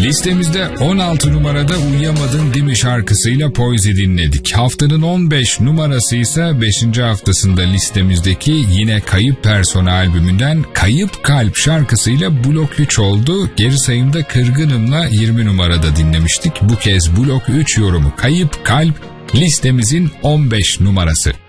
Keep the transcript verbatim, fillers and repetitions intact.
Listemizde on altı numarada Uyuyamadın Değil mi şarkısıyla Poise dinledik. Haftanın on beş numarası ise beşinci haftasında listemizdeki yine Kayıp Persona albümünden Kayıp Kalp şarkısıyla blok üç oldu. Geri sayımda Kırgınım'la yirmi numarada dinlemiştik. Bu kez blok üç yorumu Kayıp Kalp listemizin on beş numarası.